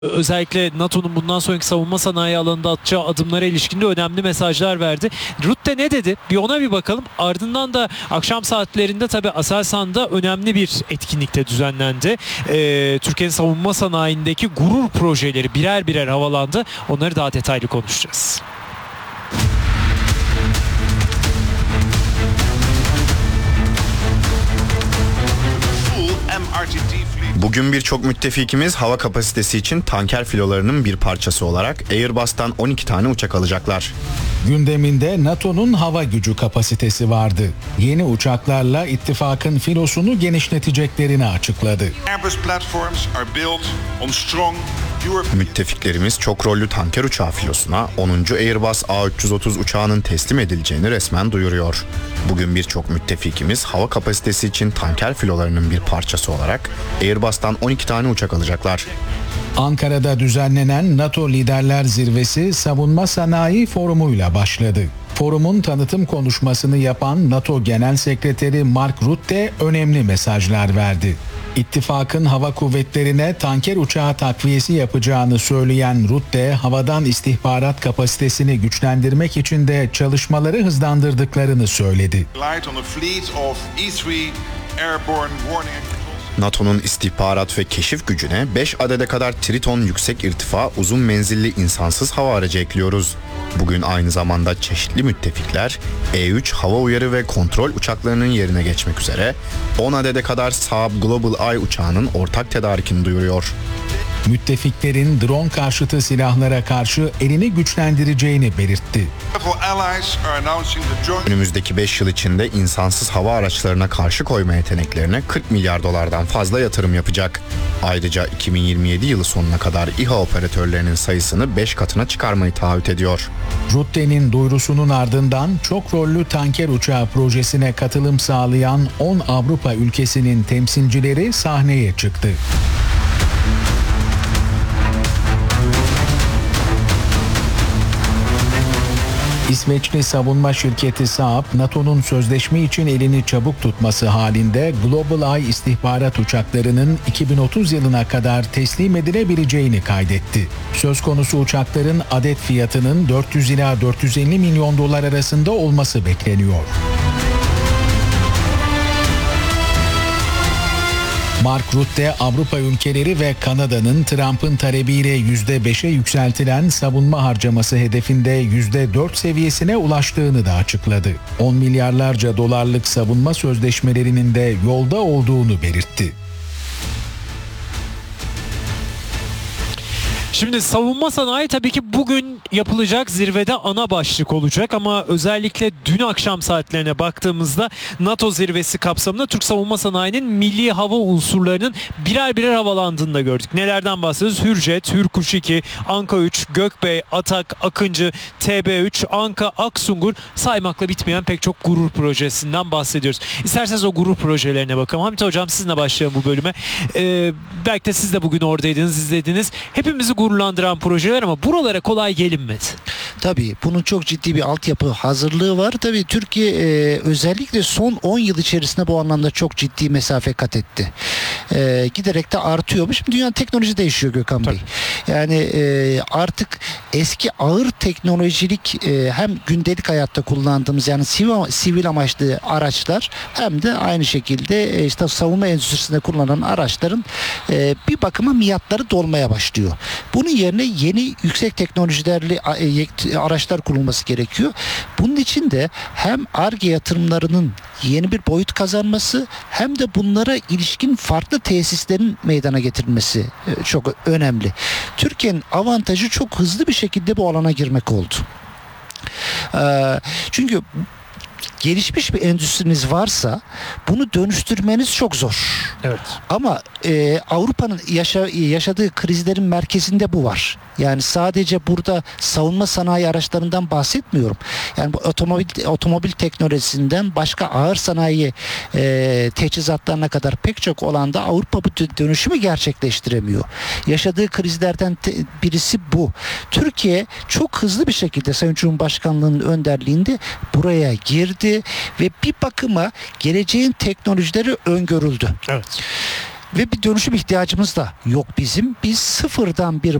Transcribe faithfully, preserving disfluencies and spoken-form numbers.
Özellikle NATO'nun bundan sonraki savunma sanayi alanında atacağı adımlara ilişkin de önemli mesajlar verdi. Rutte ne dedi? Bir ona bir bakalım. Ardından da akşam saatlerinde tabii Aselsan'da önemli bir etkinlikte düzenlendi. Ee, Türkiye'nin savunma sanayindeki gurur projeleri birer birer havalandı. Onları daha detaylı konuşacağız. Bugün birçok müttefikimiz hava kapasitesi için tanker filolarının bir parçası olarak Airbus'tan on iki tane uçak alacaklar. Gündeminde NATO'nun hava gücü kapasitesi vardı. Yeni uçaklarla ittifakın filosunu genişleteceklerini açıkladı. Müttefiklerimiz çok rollü tanker uçağı filosuna onuncu Airbus A üç yüz otuz uçağının teslim edileceğini resmen duyuruyor. Bugün birçok müttefikimiz hava kapasitesi için tanker filolarının bir parçası olarak Airbus'tan on iki tane uçak alacaklar. Ankara'da düzenlenen NATO Liderler Zirvesi Savunma Sanayi Forumu'yla başladı. Forumun tanıtım konuşmasını yapan NATO Genel Sekreteri Mark Rutte önemli mesajlar verdi. İttifakın hava kuvvetlerine tanker uçağı takviyesi yapacağını söyleyen Rutte, havadan istihbarat kapasitesini güçlendirmek için de çalışmaları hızlandırdıklarını söyledi. NATO'nun istihbarat ve keşif gücüne beş adede kadar Triton yüksek irtifa uzun menzilli insansız hava aracı ekliyoruz. Bugün aynı zamanda çeşitli müttefikler E üç hava uyarı ve kontrol uçaklarının yerine geçmek üzere on adede kadar Saab Global Eye uçağının ortak tedarikini duyuruyor. Müttefiklerin drone karşıtı silahlara karşı elini güçlendireceğini belirtti. Önümüzdeki beş yıl içinde insansız hava araçlarına karşı koyma yeteneklerine kırk milyar dolardan fazla yatırım yapacak. Ayrıca iki bin yirmi yedi yılı sonuna kadar İHA operatörlerinin sayısını beş katına çıkarmayı taahhüt ediyor. Rutte'nin duyurusunun ardından çok rollü tanker uçağı projesine katılım sağlayan on Avrupa ülkesinin temsilcileri sahneye çıktı. İsveçli savunma şirketi Saab, NATO'nun sözleşme için elini çabuk tutması halinde Global Eye istihbarat uçaklarının iki bin otuz yılına kadar teslim edilebileceğini kaydetti. Söz konusu uçakların adet fiyatının dört yüz ila dört yüz elli milyon dolar arasında olması bekleniyor. Mark Rutte, Avrupa ülkeleri ve Kanada'nın Trump'ın talebiyle yüzde beşe yükseltilen savunma harcaması hedefinde yüzde dört seviyesine ulaştığını da açıkladı. on milyarlarca dolarlık savunma sözleşmelerinin de yolda olduğunu belirtti. Şimdi savunma sanayi tabii ki bugün yapılacak zirvede ana başlık olacak ama özellikle dün akşam saatlerine baktığımızda NATO zirvesi kapsamında Türk savunma sanayinin milli hava unsurlarının birer birer havalandığını da gördük. Nelerden bahsediyoruz? Hürjet, Hürkuş iki, Anka üç, Gökbey, Atak, Akıncı, T B üç, Anka, Aksungur saymakla bitmeyen pek çok gurur projesinden bahsediyoruz. İsterseniz o gurur projelerine bakalım. Hamit Hocam sizinle başlayalım bu bölüme. Ee, belki de siz de bugün oradaydınız, izlediniz. Hepimizi gururlandıran projeler ama buralara kolay gelinmedi. Tabii bunun çok ciddi bir altyapı hazırlığı var. Tabii Türkiye e, özellikle son on yıl içerisinde bu anlamda çok ciddi mesafe kat etti. E, giderek de artıyormuş. Şimdi dünyanın teknoloji değişiyor Gökhan Bey. Yani e, artık eski ağır teknolojilik e, hem gündelik hayatta kullandığımız yani sivil, sivil amaçlı araçlar hem de aynı şekilde e, işte savunma endüstrisinde kullanılan araçların e, bir bakıma miadları dolmaya başlıyor. Bunun yerine yeni yüksek teknolojilerli araçlar kurulması gerekiyor. Bunun için de hem Ar-Ge yatırımlarının yeni bir boyut kazanması hem de bunlara ilişkin farklı tesislerin meydana getirilmesi çok önemli. Türkiye'nin avantajı çok hızlı bir şekilde bu alana girmek oldu. Çünkü gelişmiş bir endüstriniz varsa bunu dönüştürmeniz çok zor. Evet. Ama e, Avrupa'nın yaşa, yaşadığı krizlerin merkezinde bu var. Yani sadece burada savunma sanayi araçlarından bahsetmiyorum. Yani bu otomobil otomobil teknolojisinden başka ağır sanayi e, teçhizatlarına kadar pek çok alanda Avrupa bu dönüşümü gerçekleştiremiyor. Yaşadığı krizlerden te, birisi bu. Türkiye çok hızlı bir şekilde Sayın Cumhurbaşkanlığı'nın önderliğinde buraya girdi ve bir bakıma geleceğin teknolojileri öngörüldü. Evet. Ve bir dönüşüm ihtiyacımız da yok bizim. Biz sıfırdan bir